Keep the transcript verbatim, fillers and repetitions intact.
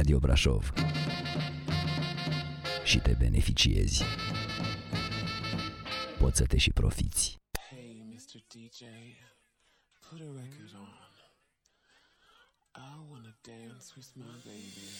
Radio Brașov și te beneficiezi. Poți să te și profiți. Hey, mister D J, put a record on. I wanna dance with my baby.